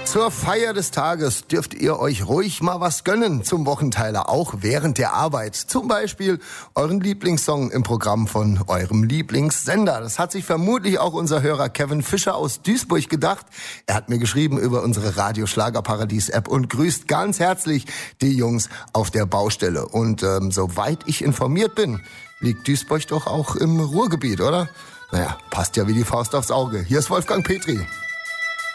Zur Feier des Tages dürft ihr euch ruhig mal was gönnen zum Wochenteiler, auch während der Arbeit. Zum Beispiel euren Lieblingssong im Programm von eurem Lieblingssender. Das hat sich vermutlich auch unser Hörer Kevin Fischer aus Duisburg gedacht. Er hat mir geschrieben über unsere Radio-Schlagerparadies-App und grüßt ganz herzlich die Jungs auf der Baustelle. Und soweit ich informiert bin, liegt Duisburg doch auch im Ruhrgebiet, oder? Naja, passt ja wie die Faust aufs Auge. Hier ist Wolfgang Petri.